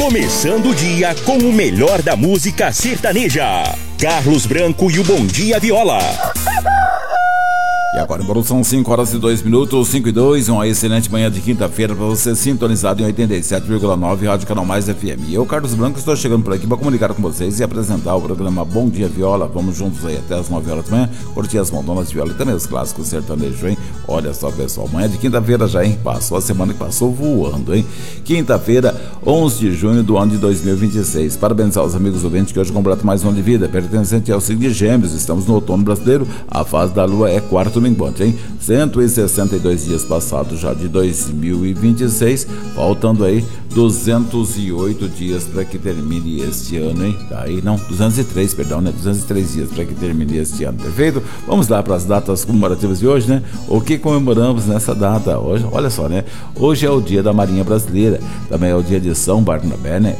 Começando o dia com o melhor da música sertaneja. Carlos Branco e o Bom Dia Viola. E agora, embora são 5 horas e 2 minutos, 5 e 2, uma excelente manhã de quinta-feira para você sintonizado em 87,9 Rádio Canal Mais FM. Eu, Carlos Branco, estou chegando por aqui para comunicar com vocês e apresentar o programa Bom Dia Viola. Vamos juntos aí até as 9 horas da manhã, curtir as montonas de viola e também os clássicos sertanejos, hein? Olha só, pessoal, manhã de quinta-feira já, hein? Passou a semana que passou voando, hein? Quinta-feira, 11 de junho do ano de 2026. Parabéns aos amigos ouvintes que hoje completam mais um ano de vida, pertencente ao signo de Gêmeos. Estamos no outono brasileiro, a fase da lua é quarto minguante, hein? 162 dias passados já de 2026, faltando aí 208 dias para que termine este ano, hein? Daí não, 203, perdão, né? 203 dias para que termine este ano, perfeito? Vamos lá para as datas comemorativas de hoje, né? O que comemoramos nessa data hoje? Olha só, né? Hoje é o dia da Marinha Brasileira, também é o dia de São Barnabé, né?